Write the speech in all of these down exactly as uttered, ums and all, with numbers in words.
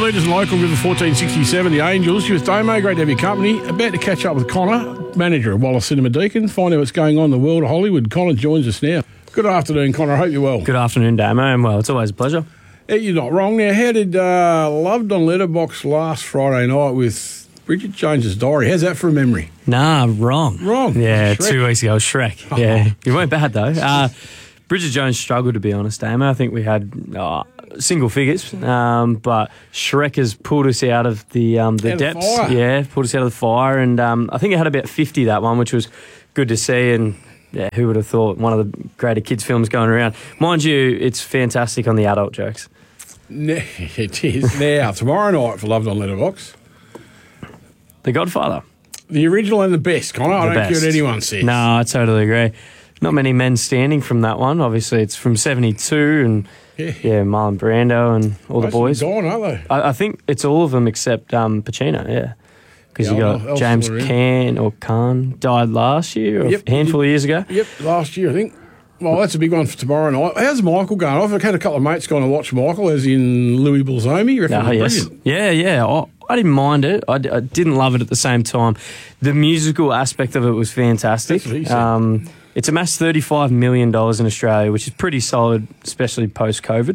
leaders in local River fourteen sixty-seven, the Angels. You with Damo, great to have your company. About to catch up with Connor, manager of Wallace Cinema Deakin. Find out what's going on in the world of Hollywood. Connor joins us now. Good afternoon, Connor. I hope you're well. Good afternoon, Damo. I'm well. It's always a pleasure. Yeah, you're not wrong. Now, how did uh, Loved on Letterboxd last Friday night with Bridget Jones's Diary? How's that for a memory? Nah, wrong. Wrong. Yeah, Shrek. two weeks ago, Shrek. Oh. Yeah, you weren't bad, though. Uh, Bridget Jones struggled, to be honest, Damo. I think we had uh, single figures, um, but Shrek has pulled us out of the um, the Out of depths. the fire. Yeah, pulled us out of the fire, and um, I think it had about fifty, that one, which was good to see. And yeah, who would have thought one of the greater kids' films going around? Mind you, it's fantastic on the adult jokes. No, it is. Now, tomorrow night for Loved on Letterboxd, The Godfather. the original and the best, Connor. I The don't care best. what anyone says. No, I totally agree. Not many men standing from that one. Obviously, it's from seventy-two, and Yeah. yeah, Marlon Brando and all the Most boys. of them gone, aren't they? I, I think it's all of them except um, Pacino, yeah. Because Yeah, you I'll- got I'll James still around. Caan or Khan died last year, or Yep. a handful of years ago. Yep, last year, I think. Well, that's a big one for tomorrow night. How's Michael going? I've had a couple of mates going to watch Michael, as in Louis Balzomi. You reckon Oh, it's yes. brilliant? Yeah, yeah. I, I didn't mind it. I, d- I didn't love it at the same time. The musical aspect of it was fantastic. That's what he said. Um, it's amassed thirty-five million dollars in Australia, which is pretty solid, especially post-COVID.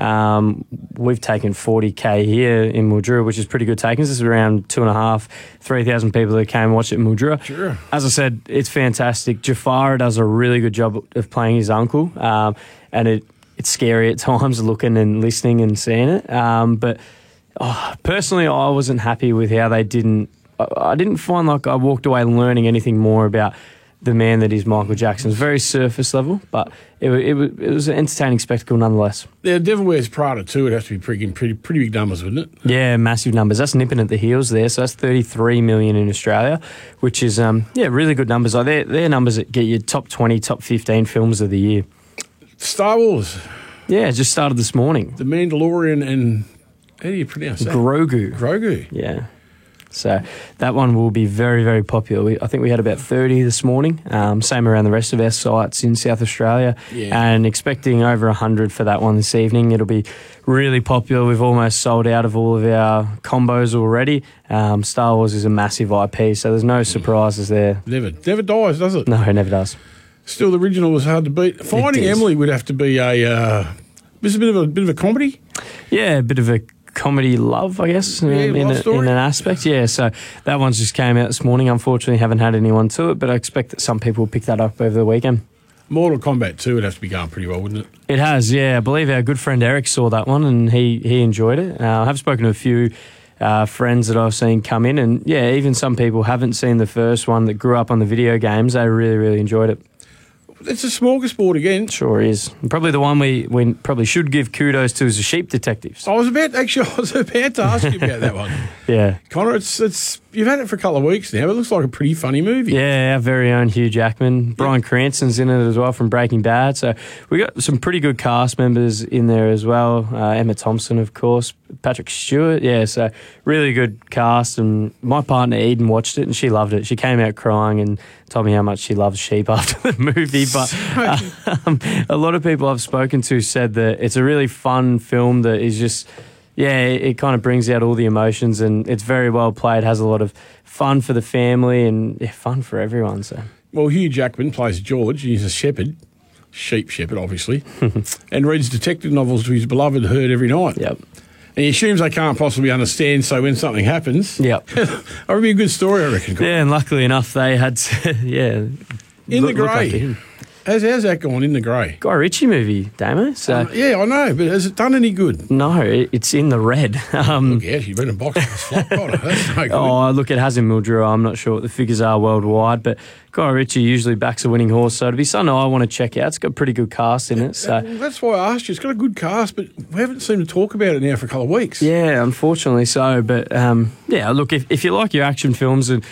Um, we've taken forty K here in Mildura, which is pretty good takings. This is around two and a half, three thousand people that came and watched it in Mildura. Sure. As I said, it's fantastic. Jafar does a really good job of playing his uncle, um, and it it's scary at times looking and listening and seeing it. Um, but oh, personally, I wasn't happy with how they didn't. I, I didn't find like I walked away learning anything more about the man that is Michael Jackson. It was very surface level, but it, wa- it, wa- it was an entertaining spectacle nonetheless. Yeah, Devil Wears Prada too. It'd have to be pretty, pretty, pretty big numbers, wouldn't it? Yeah, massive numbers. That's nipping at the heels there. So that's thirty-three million in Australia, which is um yeah really good numbers. Like they're, they're numbers that get you top twenty, top fifteen films of the year. Star Wars, Yeah, it just started this morning. The Mandalorian, and how do you pronounce that? Grogu. Grogu. Yeah. So that one will be very, very popular. We, I think we had about thirty this morning, um, same around the rest of our sites in South Australia, Yeah. and expecting over one hundred for that one this evening. It'll be really popular. We've almost sold out of all of our combos already. Um, Star Wars is a massive I P, so there's no surprises there. Never, never dies, does it? No, it never does. Still, the original was hard to beat. Finding is. Emily would have to be a. Uh, this is a bit of a bit of a comedy. Yeah, a bit of a comedy love, I guess, um, in, love a, story. in an aspect. Yeah, so that one's just came out this morning. Unfortunately, haven't had anyone to it, but I expect that some people will pick that up over the weekend. Mortal Kombat two would have to be going pretty well, wouldn't it? It has, yeah. I believe our good friend Eric saw that one and he, he enjoyed it. Uh, I have spoken to a few uh, friends that I've seen come in, and yeah, even some people haven't seen the first one that grew up on the video games. They really, really enjoyed it. It's a smorgasbord again. Sure is. And probably the one we, we probably should give kudos to is the Sheep Detectives. I was about actually, I was about to ask you about that one, Yeah. Connor. It's it's you've had it for a couple of weeks now. But it looks like a pretty funny movie. Yeah, our very own Hugh Jackman. Bryan Cranston's in it as well from Breaking Bad. So we got some pretty good cast members in there as well. Uh, Emma Thompson, of course. Patrick Stewart. Yeah, so really good cast. And my partner Eden watched it and she loved it. She came out crying and told me how much she loves sheep after the movie. But um, a lot of people I've spoken to said that it's a really fun film that is just... Yeah, it, it kind of brings out all the emotions and it's very well played, has a lot of fun for the family and yeah, fun for everyone. So Well, Hugh Jackman plays George. He's a shepherd, sheep shepherd, obviously, and reads detective novels to his beloved herd every night. Yep. And he assumes they can't possibly understand, so when something happens... Yep. that would be a good story, I reckon. Yeah, and luckily enough, they had to, yeah. In look- the look after Grey. him. How's, how's that going, In the Grey? Guy Ritchie movie, Damo. So, Uh, yeah, I know, but has it done any good? no, it, it's in the red. Um, Yeah, you've been in box office flop, Connor. That's no good. oh, look, it has in Mildura. I'm not sure what the figures are worldwide, but Guy Ritchie usually backs a winning horse, so it'd be something I want to check out. It's got a pretty good cast in it. So, Well, that's why I asked you. It's got a good cast, but we haven't seemed to talk about it now for a couple of weeks. yeah, unfortunately so. But, um, yeah, look, if, if you like your action films and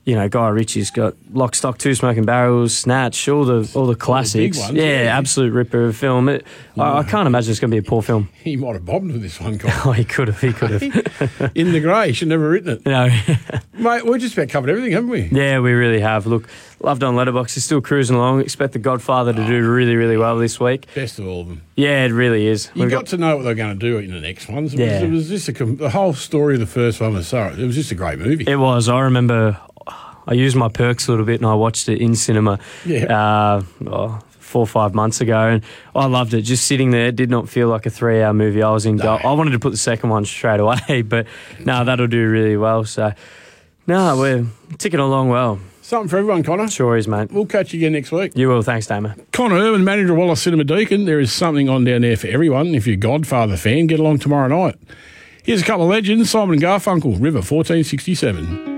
you know, Guy Ritchie's got Lock, Stock, Two Smoking Barrels, Snatch, all the all the classics. ones, yeah, yeah. absolute ripper of film. It, I, I can't imagine it's going to be a poor film. He might have bombed with this one, Con. Oh, he could have. He could have. In the grey, should never have written it. No. Mate, we've just about covered everything, haven't we? Yeah, we really have. Look, Loved on Letterboxd is still cruising along. Expect The Godfather to do really, really well this week. Best of all of them. Yeah, it really is. You We've got, to know what they're going to do in the next ones. It Yeah. was, it was just a, com- the whole story of the first one was so. It was just a great movie. It was. I remember I used my perks a little bit and I watched it in cinema Yeah. uh, oh, four or five months ago, and I loved it. Just sitting there, it did not feel like a three-hour movie. I was in. No. Go- I wanted to put the second one straight away, but no, that'll do really well. So, no, we're ticking along well. Something for everyone, Connor. Sure is, mate. We'll catch you again next week. You will. Thanks, Damo. Connor Irwin, manager of Wallace Cinema Deakin. There is something on down there for everyone. If you're a Godfather fan, get along tomorrow night. Here's a couple of legends. Simon and Garfunkel, River fourteen sixty-seven.